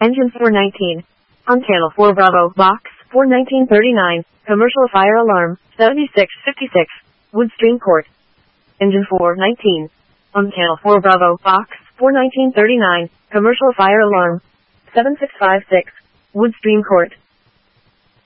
Engine 419. On channel 4 Bravo, box 41939, commercial fire alarm 7656, Woodstream Court. Engine 419. On channel 4 Bravo, box 41939, commercial fire alarm 7656, Woodstream Court.